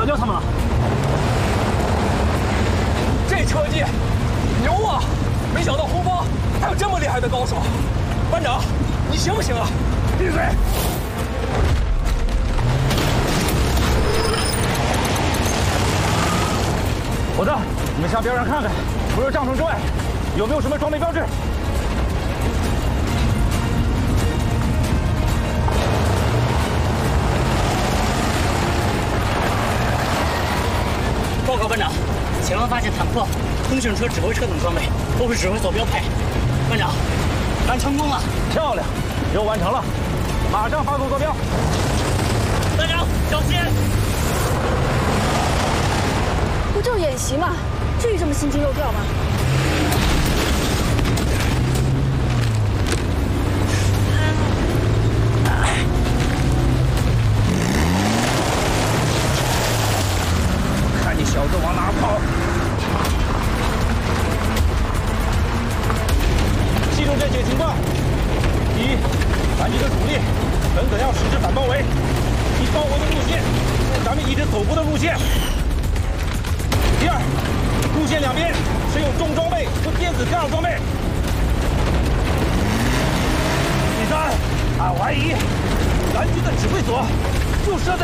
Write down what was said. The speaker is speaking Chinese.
甩掉他们了。这车技牛啊！没想到红方还有这么厉害的高手。班长，你行不行啊？闭嘴！伙子，你们下边上看看，除了帐篷之外，有没有什么装备标志？ 报告班长，前方发现坦克、通讯车、指挥车等装备，都是指挥所标配。班长，咱成功了！ 漂亮，任务完成了，马上发送坐标。 班长，小心！ 不就是演习吗？至于这么心惊肉跳吗？ 小子往哪跑？系统阵线情况：第一，咱几个主力狠狠要实施反包围，以包围的路线是咱们一直走过的路线。第二，路线两边是有重装备和电子干扰装备。第三，俺怀疑蓝军的指挥所就设在。